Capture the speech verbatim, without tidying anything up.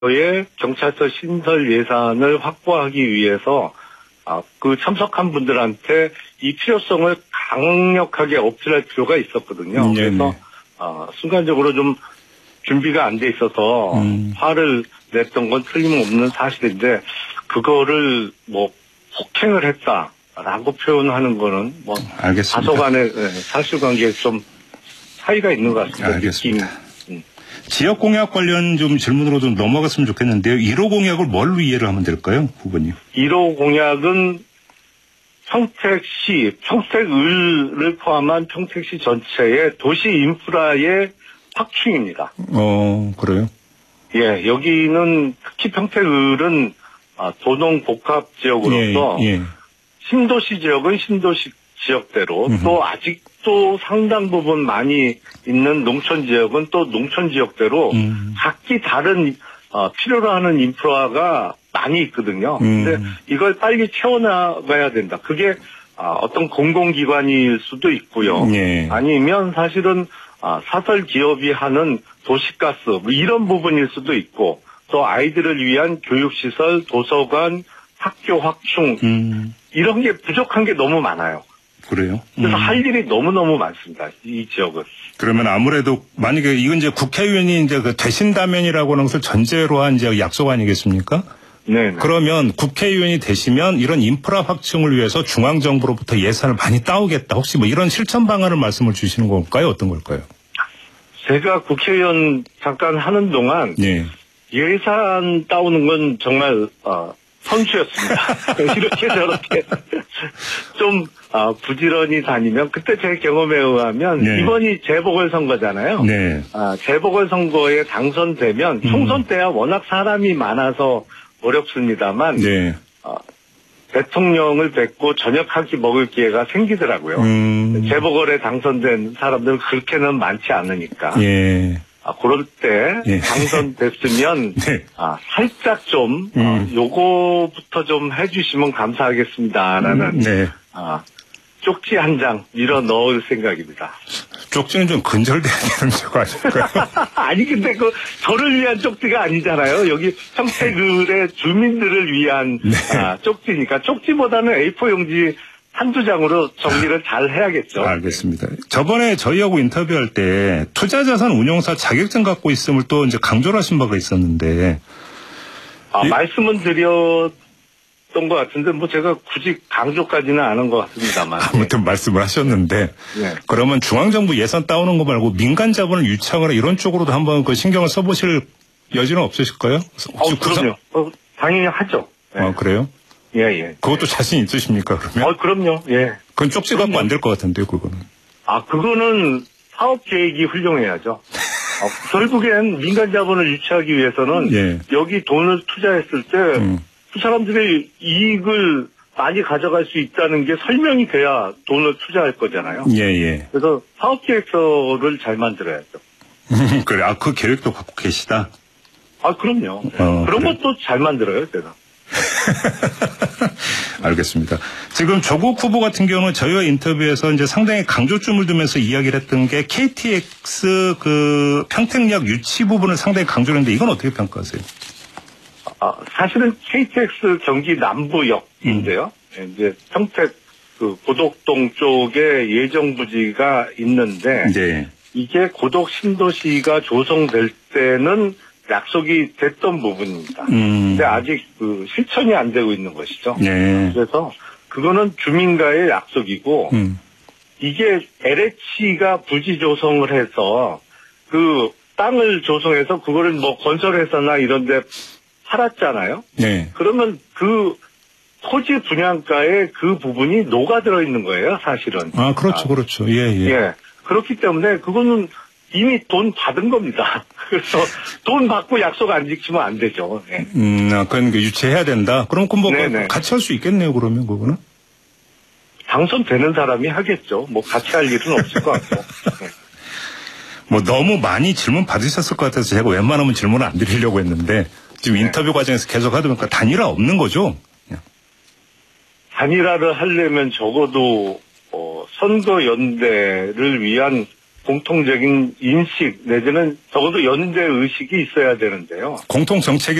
의 경찰서 신설 예산을 확보하기 위해서 아, 그 참석한 분들한테 이 필요성을 강력하게 어필할 필요가 있었거든요. 음, 그래서 아, 순간적으로 좀 준비가 안 돼 있어서 음. 화를 냈던 건 틀림없는 사실인데 그거를 뭐 폭행을 했다라고 표현하는 거는 뭐 알겠습니다. 다소간의 사실관계에 좀 차이가 있는 것 같습니다. 알겠습니다. 음. 지역 공약 관련 좀 질문으로 좀 넘어갔으면 좋겠는데요. 일 호 공약을 뭘로 이해를 하면 될까요, 후보님? 일 호 공약은 평택시, 평택을을 포함한 평택시 전체의 도시 인프라의 확충입니다. 어, 그래요? 예, 여기는 특히 평택을은 도농 복합 지역으로서 예, 예. 신도시 지역은 신도시 지역대로 음흠. 또 아직도 상당 부분 많이 있는 농촌 지역은 또 농촌 지역대로 음. 각기 다른 어, 필요로 하는 인프라가 많이 있거든요. 음. 근데 이걸 빨리 채워나가야 된다. 그게 어, 어떤 공공기관일 수도 있고요. 예. 아니면 사실은 어, 사설 기업이 하는 도시가스 뭐 이런 부분일 수도 있고 또 아이들을 위한 교육시설, 도서관, 학교 확충 음. 이런 게 부족한 게 너무 많아요. 그래요? 그래서 음. 할 일이 너무너무 많습니다. 이 지역은. 그러면 아무래도 만약에 이건 이제 국회의원이 이제 그 되신다면이라고 하는 것을 전제로 한 이제 약속 아니겠습니까? 네. 그러면 국회의원이 되시면 이런 인프라 확충을 위해서 중앙정부로부터 예산을 많이 따오겠다. 혹시 뭐 이런 실천 방안을 말씀을 주시는 걸까요? 어떤 걸까요? 제가 국회의원 잠깐 하는 동안 네. 예산 따오는 건 정말 어, 선수였습니다. 이렇게 저렇게 좀 어, 부지런히 다니면 그때 제 경험에 의하면 네. 이번이 재보궐선거잖아요. 네. 아, 재보궐선거에 당선되면 음. 총선 때야 워낙 사람이 많아서 어렵습니다만 네. 어, 대통령을 뵙고 저녁 한 끼 먹을 기회가 생기더라고요. 음. 재보궐에 당선된 사람들은 그렇게는 많지 않으니까. 예. 아, 그럴 때 예. 당선됐으면 네. 아, 살짝 좀 음. 어, 요거부터 좀 해주시면 감사하겠습니다라는 음. 네. 아, 쪽지 한 장 밀어 넣을 생각입니다. 쪽지는 좀 근절돼야 되는 거 아닐까요? 아니 근데 그 저를 위한 쪽지가 아니잖아요. 여기 평택을의 주민들을 위한 네. 아, 쪽지니까 쪽지보다는 에이포 용지 한두 장으로 정리를 잘 해야겠죠. 알겠습니다. 저번에 저희하고 인터뷰할 때 투자자산 운용사 자격증 갖고 있음을 또 이제 강조를 하신 바가 있었는데. 아, 이... 말씀은 드렸던 것 같은데 뭐 제가 굳이 강조까지는 안 한 것 같습니다만. 아무튼 네. 말씀을 하셨는데. 네. 그러면 중앙정부 예산 따오는 거 말고 민간 자본을 유치하거나 이런 쪽으로도 한번 그 신경을 써보실 여지는 없으실까요? 어, 그럼요. 어, 당연히 하죠. 네. 아, 그래요? 예, 예. 그것도 자신 있으십니까, 그러면? 어, 그럼요, 예. 그건 쪽지 갖고 안 될 것 같은데요, 그거는. 아, 그거는 사업 계획이 훌륭해야죠. 어, 결국엔 민간 자본을 유치하기 위해서는 예. 여기 돈을 투자했을 때 음. 그 사람들이 이익을 많이 가져갈 수 있다는 게 설명이 돼야 돈을 투자할 거잖아요. 예, 예. 그래서 사업 계획서를 잘 만들어야죠. 그래, 아, 그 계획도 갖고 계시다? 아, 그럼요. 어, 그런 그래. 것도 잘 만들어요, 제가. 알겠습니다. 지금 조국 후보 같은 경우는 저희와 인터뷰에서 이제 상당히 강조점을 두면서 이야기를 했던 게 케이티엑스 그 평택역 유치 부분을 상당히 강조를 했는데 이건 어떻게 평가하세요? 아, 사실은 케이티엑스 경기 남부역인데요. 음. 이제 평택 그 고덕동 쪽에 예정 부지가 있는데 네. 이게 고덕 신도시가 조성될 때는 약속이 됐던 부분입니다. 음. 근데 아직 그 실천이 안 되고 있는 것이죠. 네. 그래서 그거는 주민과의 약속이고 음. 이게 엘에이치가 부지 조성을 해서 그 땅을 조성해서 그거를 뭐 건설해서나 이런 데 팔았잖아요. 네. 그러면 그 토지 분양가에 그 부분이 녹아들어 있는 거예요, 사실은. 아, 그렇죠, 아. 그렇죠. 예, 예. 예. 그렇기 때문에 그거는 이미 돈 받은 겁니다. 그래서 돈 받고 약속 안 지키면 안 되죠. 네. 음, 아, 그건 유치해야 된다. 그럼 그뭐 같이 할 수 있겠네요, 그러면 그거는? 당선되는 사람이 하겠죠. 뭐 같이 할 일은 없을 것 같고. 네. 뭐 너무 많이 질문 받으셨을 것 같아서 제가 웬만하면 질문을 안 드리려고 했는데 지금 네. 인터뷰 과정에서 계속 하다 보니까 단일화 없는 거죠? 단일화를 하려면 적어도 어, 선거 연대를 위한 공통적인 인식 내지는 적어도 연대 의식이 있어야 되는데요. 공통 정책이